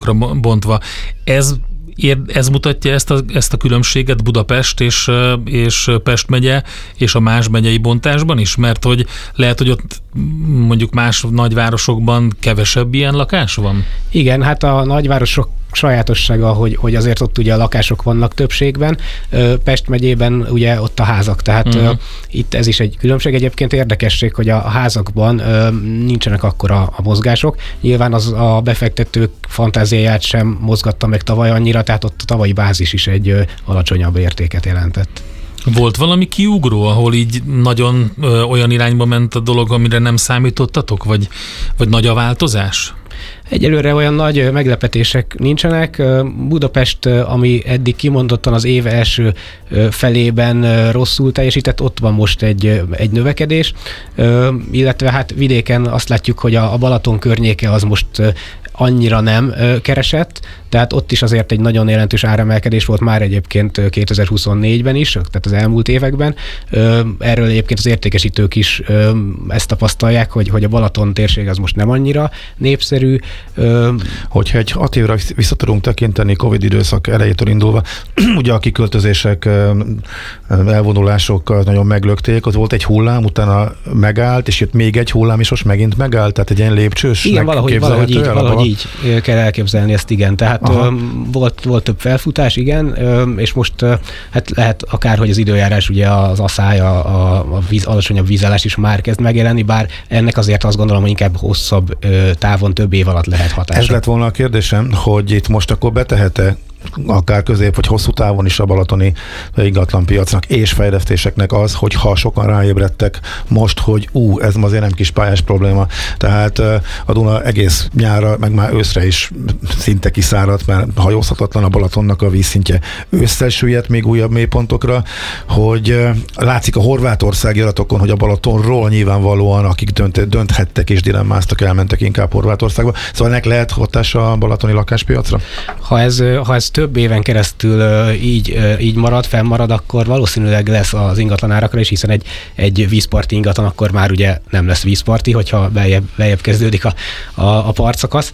lakásokra bontva. Ez mutatja ezt a különbséget Budapest és Pest megye és a más megyei bontásban is? Mert hogy lehet, hogy ott mondjuk más nagyvárosokban kevesebb ilyen lakás van? Igen, hát a nagyvárosok sajátossága, hogy azért ott ugye a lakások vannak többségben, Pest megyében ugye ott a házak, tehát itt ez is egy különbség. Egyébként érdekesség, hogy a házakban nincsenek akkora a mozgások. Nyilván az a befektetők fantáziáját sem mozgatta meg tavaly annyira, tehát ott a tavalyi bázis is egy alacsonyabb értéket jelentett. Volt valami kiugró, ahol így nagyon olyan irányba ment a dolog, amire nem számítottatok, vagy nagy a változás? Egyelőre olyan nagy meglepetések nincsenek. Budapest, ami eddig kimondottan az év első felében rosszul teljesített, ott van most egy növekedés, illetve hát vidéken azt látjuk, hogy a Balaton környéke az most annyira nem keresett, tehát ott is azért egy nagyon jelentős áremelkedés volt már egyébként 2024-ben is, tehát az elmúlt években. Erről egyébként az értékesítők is ezt tapasztalják, hogy a Balaton térség az most nem annyira népszerű. Hogyha egy 6 évre vissza tudunk tekinteni Covid időszak elejétől indulva, ugye a kiköltözések, elvonulások nagyon meglökték, ott volt egy hullám, utána megállt, és jött még egy hullám, és most megint megállt, tehát egy ilyen lépcsős. Igen, valahogy így kell elképzelni ezt, igen. Tehát volt több felfutás, igen, és most hát lehet akár, hogy az időjárás, ugye az asszály, a alacsonyabb vízállás is már kezd megjelenni, bár ennek azért azt gondolom, hogy inkább hosszabb távon, több év alatt lehet hatása. Ez lett volna a kérdésem, hogy itt most akkor betehet-e akár közép vagy hosszú távon is a balatoni ingatlanpiacnak és fejlesztéseknek az, hogyha sokan ráébredtek most, hogy ez azért nem kis pályás probléma. Tehát a Duna egész nyára, meg már őszre is szinte kiszáradt, mert hajózhatatlan a Balatonnak a vízszintje. Ősszel süllyedt még újabb mélypontokra, hogy látszik a horvátországi adatokon, hogy a Balatonról nyilvánvalóan, akik dönthettek és dilemmáztak, elmentek inkább Horvátországba. Szóval ennek lehet hatása a balatoni lakáspiacra? Ha ez több éven keresztül így fennmarad, akkor valószínűleg lesz az ingatlanárakra is, hiszen egy vízparti ingatlan akkor már ugye nem lesz vízparti, hogyha beljebb kezdődik a partszakasz.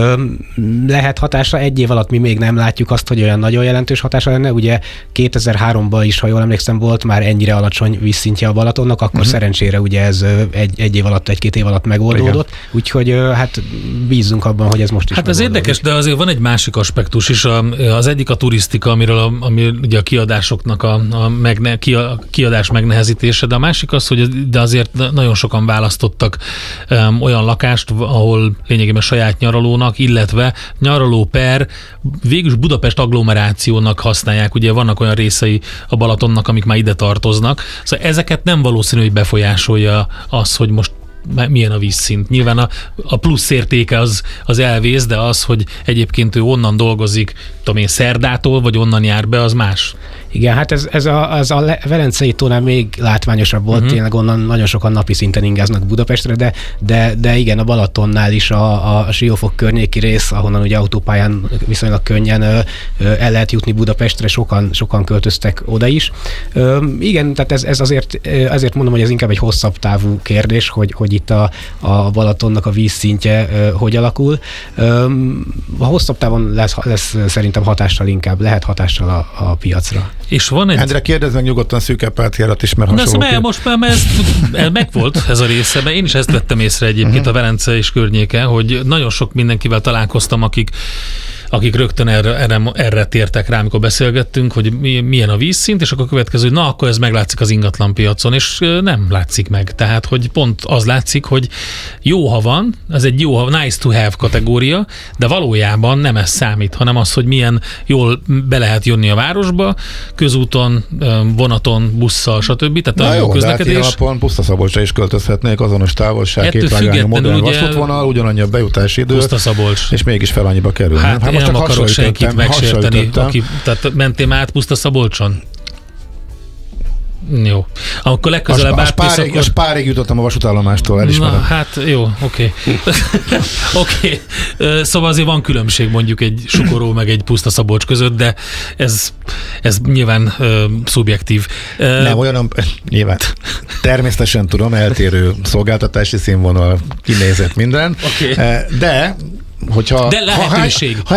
Lehet hatása, egy év alatt mi még nem látjuk azt, hogy olyan nagyon jelentős hatása lenne. Ugye 2003-ban is, ha jól emlékszem, volt már ennyire alacsony vízszintje a Balatonnak, akkor szerencsére ugye ez egy év alatt, egy-két év alatt megoldódott. Igen. Úgyhogy hát bízzunk abban, hogy ez most is hát ez érdekes, de azért van egy másik aspektus is. Az egyik a turisztika, ami ugye a kiadásoknak a kiadás megnehezítése, de a másik az, hogy de azért nagyon sokan választottak olyan lakást, ahol lényegében saját nyaralónak, illetve nyaraló per végülis Budapest agglomerációnak használják. Ugye vannak olyan részei a Balatonnak, amik már ide tartoznak. Szóval ezeket nem valószínű, hogy befolyásolja az, hogy most milyen a vízszint. Nyilván a plusz értéke az elvész, de az, hogy egyébként ő onnan dolgozik, tudom én, Szerdától, vagy onnan jár be, az más. Igen, hát ez a Velencei tónál még látványosabb volt, tényleg onnan nagyon sokan napi szinten ingáznak Budapestre, de igen, a Balatonnál is a Siófok környéki rész, ahonnan ugye autópályán viszonylag könnyen el lehet jutni Budapestre, sokan költöztek oda is. Igen, tehát ez azért mondom, hogy ez inkább egy hosszabb távú kérdés, hogy itt a Balatonnak a vízszintje hogy alakul. A hosszabb távon lesz szerintem lehet hatással a piacra. És van egy... Endre, kérdezz meg nyugodtan Szűke Páltjárat is, mert hasonló. Most már ez megvolt ez a része, mert én is ezt vettem észre egyébként a Velence és környéke, hogy nagyon sok mindenkivel találkoztam, akik rögtön erre tértek rá, amikor beszélgettünk, hogy milyen a vízszint, és akkor a következő, na akkor ez meglátszik az ingatlanpiacon, és nem látszik meg. Tehát, hogy pont az látszik, hogy jó, ha van, ez egy jó, nice to have kategória, de valójában nem ez számít, hanem az, hogy milyen jól be lehet jönni a városba, közúton, vonaton, busszal, stb. Tehát na a jó, közlekedés. de hát alapon Pusztaszabolcsra is költözhetnék, azonos távolság, kétvágányú modern vasútvonal, ugyanannyi a bejutási idő, és mégis fel annyiba kerül. Hát én nem akarok senkit megsérteni, tehát mentél át Pusztaszabolcson? Jó. Akkor legközelebb átmész, akkor... A Spárig jutottam a vasútállomástól, elismerem. Na, hát jó, oké. Oké. Szóval azért van különbség mondjuk egy Sukoró meg egy Pusztaszabolcs között, de ez nyilván szubjektív. Nem, olyan nyilván természetesen tudom, eltérő szolgáltatási színvonal, kinézet minden, okay. De hogyha... De lehetőség.